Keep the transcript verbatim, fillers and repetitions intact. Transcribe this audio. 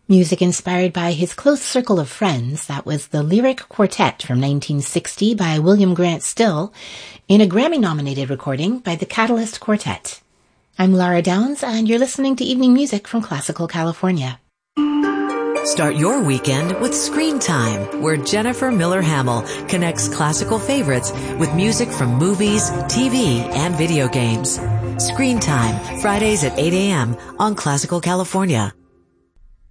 Music inspired by his close circle of friends, that was the Lyric Quartet from nineteen sixty by William Grant Still, in a Grammy-nominated recording by the Catalyst Quartet. I'm Laura Downs, and you're listening to Evening Music from Classical California. Start your weekend with Screen Time, where Jennifer Miller Hamill connects classical favorites with music from movies, T V, and video games. Screen Time, Fridays at eight a.m. on Classical California.